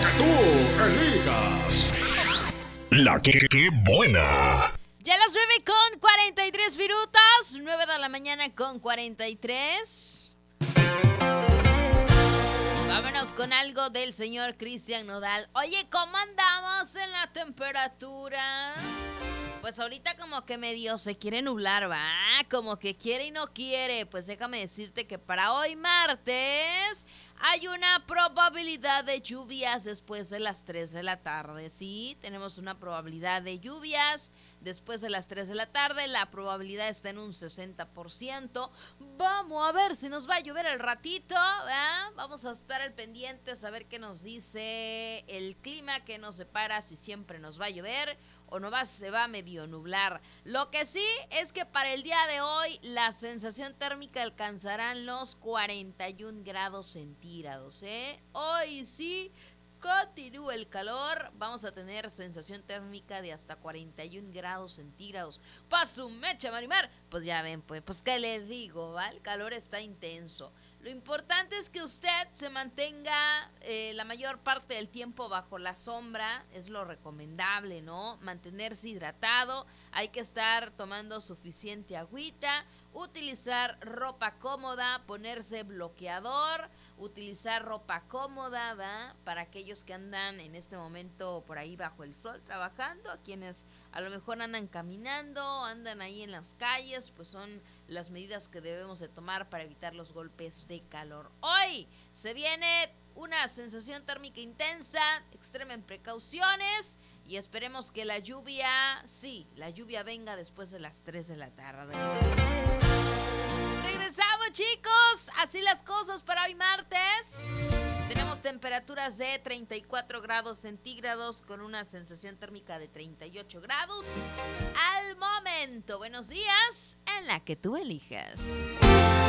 tú elijas. La que buena. Ya las 9:43 minutos, 9 de la mañana con 43. Vámonos con algo del señor Cristian Nodal. Oye, ¿cómo andamos en la temperatura? Pues ahorita como que medio se quiere nublar, ¿va? Como que quiere y no quiere. Pues déjame decirte que para hoy martes hay una probabilidad de lluvias después de las 3 de la tarde, ¿sí? Tenemos una probabilidad de lluvias después de las 3 de la tarde. La probabilidad está en un 60%. Vamos a ver si nos va a llover el ratito, ¿verdad? Vamos a estar al pendiente, a ver qué nos dice el clima, qué nos separa, si siempre nos va a llover o no va, se va a medio nublar. Lo que sí es que para el día de hoy la sensación térmica alcanzarán los 41 grados centígrados, ¿eh? Hoy sí continúa el calor, vamos a tener sensación térmica de hasta 41 grados centígrados. ¡Pa' su mecha, Marimar! Pues ya ven, pues ¿qué les digo, va? El calor está intenso. Lo importante es que usted se mantenga la mayor parte del tiempo bajo la sombra, es lo recomendable, ¿no? Mantenerse hidratado, hay que estar tomando suficiente agüita, utilizar ropa cómoda, ponerse bloqueador, utilizar ropa cómoda, ¿va? Para aquellos que andan en este momento por ahí bajo el sol trabajando, a quienes a lo mejor andan caminando, andan ahí en las calles, pues son las medidas que debemos de tomar para evitar los golpes de calor. Hoy se viene una sensación térmica intensa, extremen precauciones y esperemos que la lluvia, sí, la lluvia venga después de las 3 de la tarde. Regresamos, chicos, así las cosas para hoy martes. Tenemos temperaturas de 34 grados centígrados con una sensación térmica de 38 grados. Al momento, buenos días en la que tú elijas.